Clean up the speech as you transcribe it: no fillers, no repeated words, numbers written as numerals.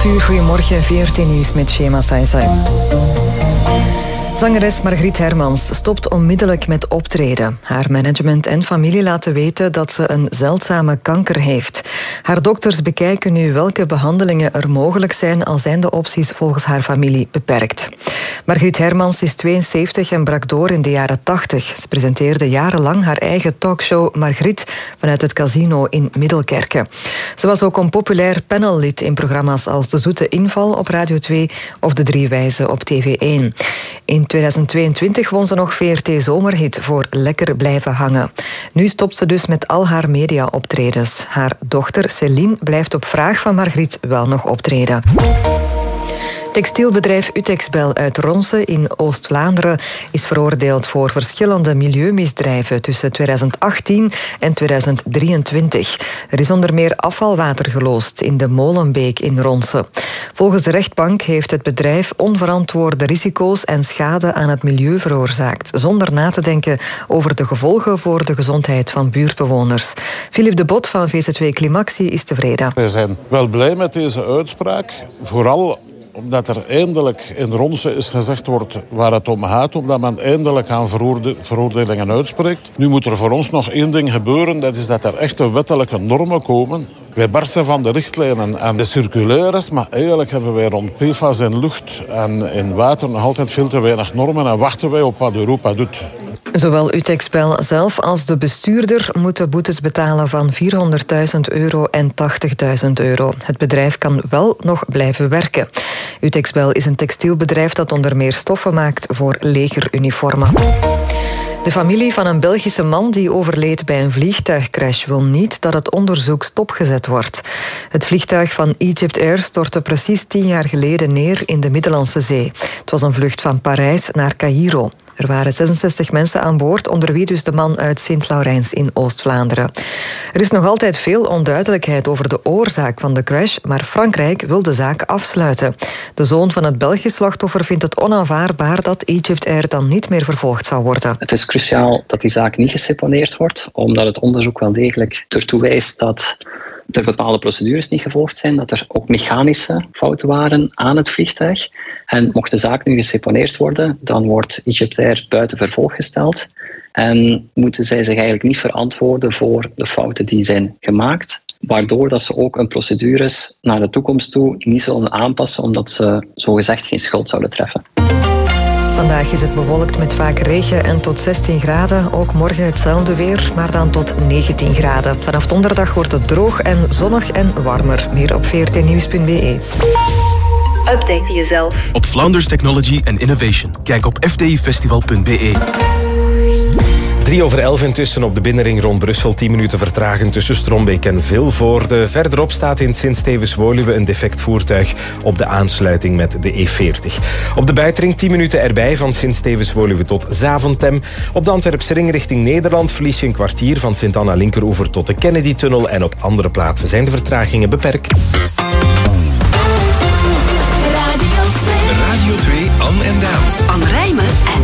8:00, goedemorgen, VRT Nieuws met Shema Saisai. Zangeres Margriet Hermans stopt onmiddellijk met optreden. Haar management en familie laten weten dat ze een zeldzame kanker heeft. Haar dokters bekijken nu welke behandelingen er mogelijk zijn, al zijn de opties volgens haar familie beperkt. Margriet Hermans is 72 en brak door in de jaren 80. Ze presenteerde jarenlang haar eigen talkshow Margriet vanuit het casino in Middelkerke. Ze was ook een populair panellid in programma's als De Zoete Inval op Radio 2 of De Drie Wijzen op TV1. In 2022 won ze nog VRT Zomerhit voor Lekker blijven hangen. Nu stopt ze dus met al haar media-optredens. Haar dochter Céline blijft op vraag van Margriet wel nog optreden. Textielbedrijf Utexbel uit Ronse in Oost-Vlaanderen is veroordeeld voor verschillende milieumisdrijven tussen 2018 en 2023. Er is onder meer afvalwater geloosd in de Molenbeek in Ronse. Volgens de rechtbank heeft het bedrijf onverantwoorde risico's en schade aan het milieu veroorzaakt, zonder na te denken over de gevolgen voor de gezondheid van buurtbewoners. Philippe de Bot van VZW Climaxie is tevreden. Wij zijn wel blij met deze uitspraak, vooral omdat er eindelijk in Ronse is gezegd wordt waar het om gaat, omdat men eindelijk aan veroordelingen uitspreekt. Nu moet er voor ons nog één ding gebeuren, dat is dat er echte wettelijke normen komen. Wij barsten van de richtlijnen en de circulaires, maar eigenlijk hebben wij rond PFAS in lucht en in water nog altijd veel te weinig normen en wachten wij op wat Europa doet. Zowel Utexbel zelf als de bestuurder moeten boetes betalen van €400.000 en €80.000. Het bedrijf kan wel nog blijven werken. Utexbel is een textielbedrijf dat onder meer stoffen maakt voor legeruniformen. De familie van een Belgische man die overleed bij een vliegtuigcrash wil niet dat het onderzoek stopgezet wordt. Het vliegtuig van Egypt Air stortte precies 10 jaar geleden neer in de Middellandse Zee. Het was een vlucht van Parijs naar Caïro. Er waren 66 mensen aan boord, onder wie dus de man uit Sint-Laurens in Oost-Vlaanderen. Er is nog altijd veel onduidelijkheid over de oorzaak van de crash, maar Frankrijk wil de zaak afsluiten. De zoon van het Belgisch slachtoffer vindt het onaanvaardbaar dat Egypt Air dan niet meer vervolgd zou worden. Het is cruciaal dat die zaak niet geseponeerd wordt, omdat het onderzoek wel degelijk ertoe wijst dat er bepaalde procedures niet gevolgd zijn, dat er ook mechanische fouten waren aan het vliegtuig. En mocht de zaak nu geseponeerd worden, dan wordt Egypt Air buiten vervolg gesteld en moeten zij zich eigenlijk niet verantwoorden voor de fouten die zijn gemaakt, waardoor dat ze ook hun procedures naar de toekomst toe niet zullen aanpassen, omdat ze zogezegd geen schuld zouden treffen. Vandaag is het bewolkt met vaak regen en tot 16 graden. Ook morgen hetzelfde weer, maar dan tot 19 graden. Vanaf donderdag wordt het droog en zonnig en warmer. Meer op vrtnieuws.be. Update jezelf op Flanders Technology and Innovation. Kijk op fdifestival.be. 11:03 intussen op de binnenring rond Brussel. 10 minuten vertraging tussen Strombeek en Vilvoorde. Verderop staat in Sint-Stevens-Woluwe een defect voertuig op de aansluiting met de E40. Op de buitenring 10 minuten erbij van Sint-Stevens-Woluwe tot Zaventem. Op de Antwerpse ring richting Nederland verlies je een kwartier van Sint-Anna-Linkeroever tot de Kennedy-tunnel. En op andere plaatsen zijn de vertragingen beperkt. Radio 2, Anne en Daan. Anne Rijmen